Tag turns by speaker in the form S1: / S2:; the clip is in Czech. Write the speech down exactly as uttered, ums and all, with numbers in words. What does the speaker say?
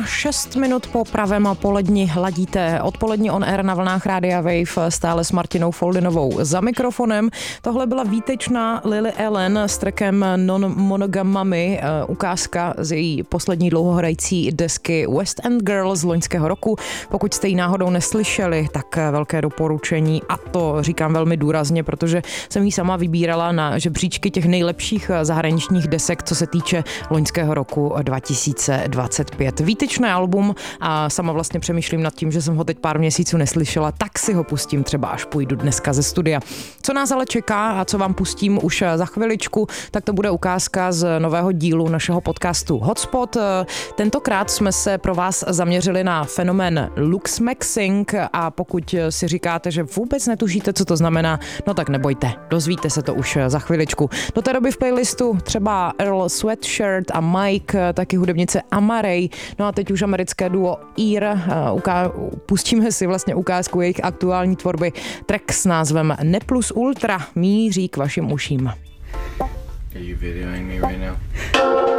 S1: šest minut po pravém poledni hladíte odpolední on air na vlnách Rádia Wave stále s Martinou Foldinovou za mikrofonem. Tohle byla výtečná Lily Allen s trackem Non-Monogamami, ukázka z její poslední dlouhohrající desky West End Girl z loňského roku. Pokud jste ji náhodou neslyšeli, tak velké doporučení, a to říkám velmi důrazně, protože jsem ji sama vybírala na žebříčky těch nejlepších zahraničních desek, co se týče loňského roku dva tisíce dvacet pět. Výtečné album a sama vlastně přemýšlím nad tím, že jsem ho teď pár měsíců neslyšela, tak si ho pustím třeba, až půjdu dneska ze studia. Co nás ale čeká a co vám pustím už za chviličku, tak to bude ukázka z nového dílu našeho podcastu Hotspot. Tentokrát jsme se pro vás zaměřili na fenomén luxmaxing a pokud si říkáte, že vůbec netušíte, co to znamená, no tak nebojte, dozvíte se to už za chviličku. Do té doby v playlistu třeba Earl Sweatshirt a Mike, taky hudebnice Amaray, no a teď už americké duo Ear. Uká- pustíme si vlastně ukázku jejich aktuální tvorby. Track s názvem Ne plus ultra míří k vašim uším.
S2: Are you videoing me right now?